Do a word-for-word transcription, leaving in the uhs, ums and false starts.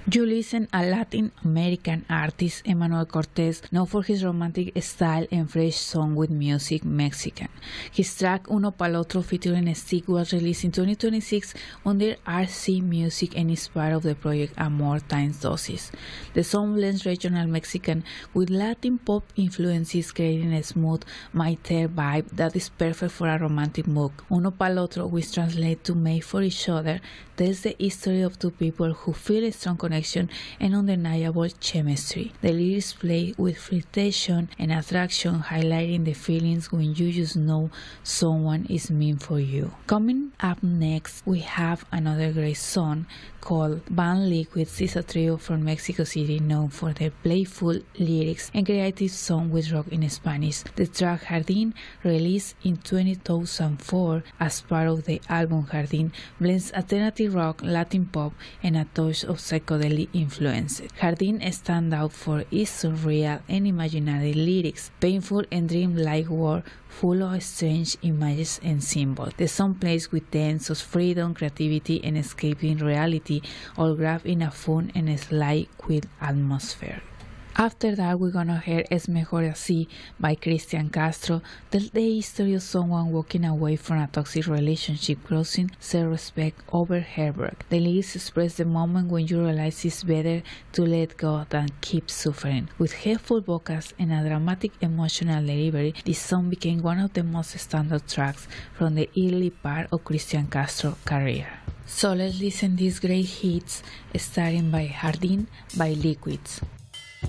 You listen a Latin American artist, Emmanuel Cortez, known for his romantic style and fresh song with music Mexican. His track Uno Pa'l Otro featuring Stick was released in twenty twenty-six under R C Music and is part of the project Amor Times Dosis. The song blends regional Mexican with Latin pop influences, creating a smooth, maiter vibe that is perfect for a romantic mood. Uno Pa'l Otro, which translates to made for each other, tells the history of two people who feel a strong connection and undeniable chemistry. The lyrics play with flirtation and attraction, highlighting the feelings when you just know someone is meant for you. Coming up next, we have another great song called Band Liquids. Is a trio from Mexico City known for their playful lyrics and creative song with rock in Spanish. The track Jardín, released in two thousand four as part of the album Jardín, blends alternative rock, Latin pop, and a touch of psychedelic influence. Jardín stands out for its surreal and imaginary lyrics, painful and dream-like world full of strange images and symbols. The song plays with themes of freedom, creativity, and escaping reality, all wrapped in a fun and slight quiet atmosphere. After that, we're gonna hear Es Mejor Así by Cristian Castro, tells the history of someone walking away from a toxic relationship, crossing self-respect over heartbreak. The lyrics express the moment when you realize it's better to let go than keep suffering. With helpful vocals and a dramatic emotional delivery, this song became one of the most standout tracks from the early part of Cristian Castro's career. So let's listen these great hits, starting by Jardín by Liquids.